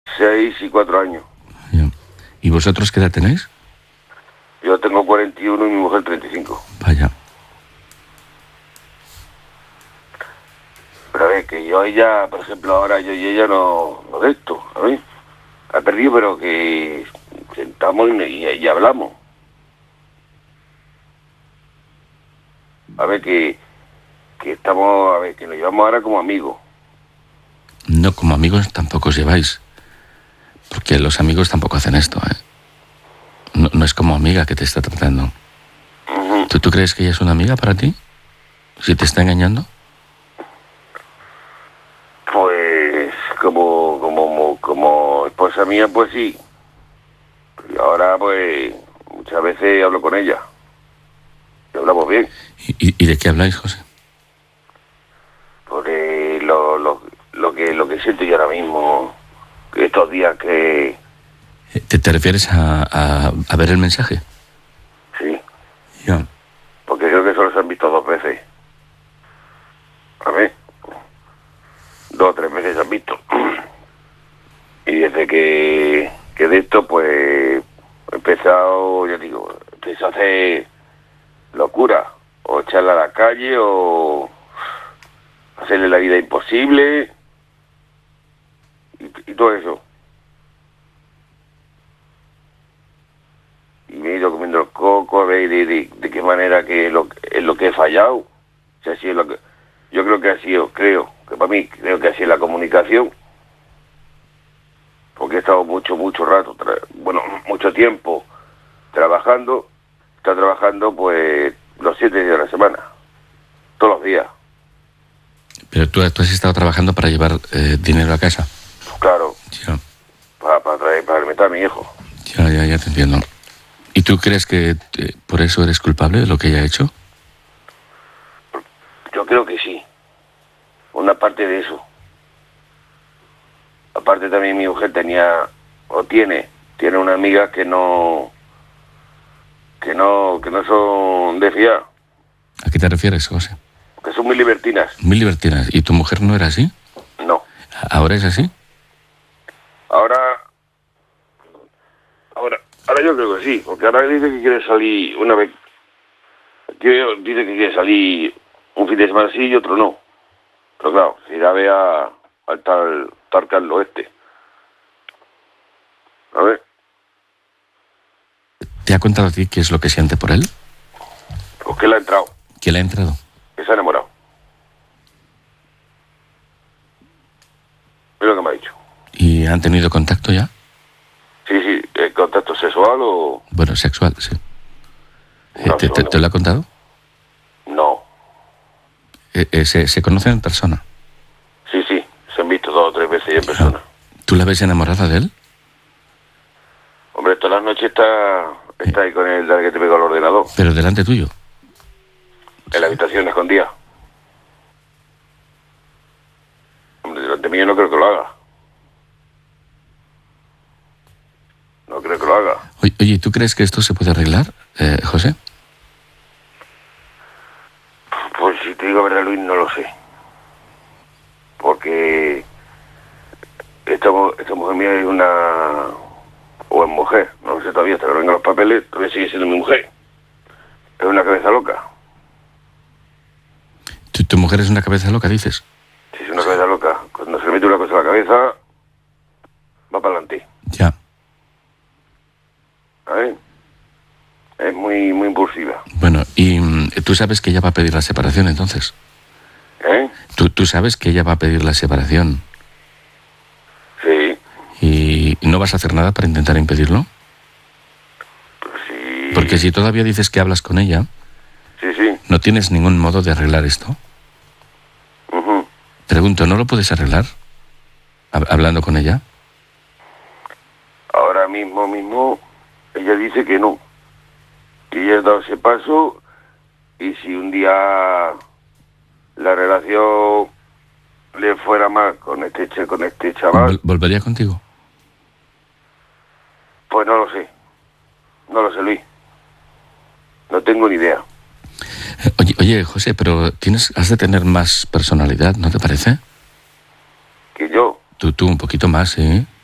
6 y 4 años. Ya. ¿Y vosotros qué edad tenéis? Yo tengo 41 y mi mujer 35. Vaya. Pero a ver, que yo ella, por ejemplo, ahora yo y ella no de esto, a ver. Ha perdido, pero que sentamos y hablamos. A ver, que estamos, a ver, que nos llevamos ahora como amigos. No, como amigos tampoco os lleváis. Porque los amigos tampoco hacen esto, ¿eh? No es como amiga que te está tratando. Uh-huh. ¿Tú crees que ella es una amiga para ti? ¿Si te está engañando? Pues como esposa mía, pues sí. Y ahora, pues, muchas veces hablo con ella. Y hablamos bien. ¿Y de qué habláis, José? Porque lo que siento yo ahora mismo, que estos días que... ¿Te refieres a ver el mensaje? Sí. Ya. Porque creo que solo se han visto 2 veces. A ver. 2 o 3 veces se han visto. Y desde que de esto, pues, he empezado, yo digo, empiezo a hacer locura. O echarla a la calle, o hacerle la vida imposible. Y todo eso. Y me he ido comiendo el coco, a ver de qué manera que es lo que he fallado. Si ha sido yo creo que ha sido, que para mí, creo que ha sido la comunicación. Porque he estado mucho rato, mucho tiempo trabajando. He estado trabajando, pues, los 7 días de la semana. Todos los días. Pero tú has estado trabajando para llevar dinero a casa. Claro. Ya. Para alimentar a mi hijo. Ya te entiendo. ¿Y tú crees que por eso eres culpable de lo que ella ha hecho? Yo creo que sí. Una parte de eso. Aparte también mi mujer tiene una amiga que no son de fiar. ¿A qué te refieres, José? Que son muy libertinas. Muy libertinas. ¿Y tu mujer no era así? No. ¿Ahora es así? Ahora yo creo que sí, porque ahora dice que quiere salir una vez. Dice que quiere salir un fin de semana sí y otro no. Pero claro, si irá a ver al tal Carlos este. A ver. ¿Te ha contado a ti qué es lo que siente por él? Pues que le ha entrado. ¿Que le ha entrado? Que se ha enamorado. Es lo que me ha dicho. ¿Y han tenido contacto ya? Sí, contacto sexual o... Bueno, sexual, sí. No, ¿Te lo ha contado? No. ¿Se conocen en persona? Sí, se han visto 2 o 3 veces ya en persona. ¿Tú la ves enamorada de él? Hombre, todas las noches está ahí con el que te pega el ordenador. ¿Pero delante tuyo? En la habitación escondida. Hombre, delante mío no creo que lo haga. No creo que lo haga. Oye, ¿tú crees que esto se puede arreglar, José? Pues si te digo verdad, Luis, no lo sé. Porque esta mujer mía es una... o es mujer, no lo sé todavía, hasta que no vengan los papeles, todavía sigue siendo mi mujer. Es una cabeza loca. ¿Tu mujer es una cabeza loca, dices? Sí, es una cabeza loca. Cuando se le mete una cosa a la cabeza, va para adelante. Ya. ¿Sabes? Es muy impulsiva. Bueno, y tú sabes que ella va a pedir la separación, entonces. ¿Eh? Tú sabes que ella va a pedir la separación. Sí. ¿Y no vas a hacer nada para intentar impedirlo? Pues sí. Porque si todavía dices que hablas con ella, Sí. ¿no tienes ningún modo de arreglar esto? Uh-huh. Pregunto, ¿no lo puedes arreglar? Hablando con ella. Ahora mismo, ella dice que no. Que ella ha dado ese paso y si un día la relación le fuera mal con este chaval... ¿Volvería contigo? Pues no lo sé. No lo sé, Luis. No tengo ni idea. Oye, José, pero has de tener más personalidad, ¿no te parece? Que yo... Tú un poquito más, ¿sí?